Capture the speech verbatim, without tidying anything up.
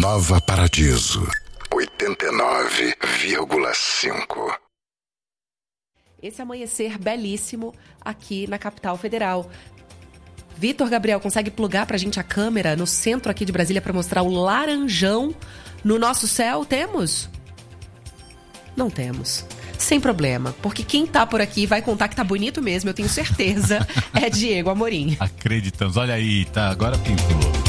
Nova Paradiso, oitenta e nove vírgula cinco. Esse amanhecer belíssimo aqui na capital federal. Vitor Gabriel, consegue plugar pra gente a câmera no centro aqui de Brasília para mostrar o laranjão no nosso céu? Temos? Não temos. Sem problema, porque quem tá por aqui vai contar que tá bonito mesmo, eu tenho certeza, é Diego Amorim. Acreditamos. Olha aí, tá, agora pintou.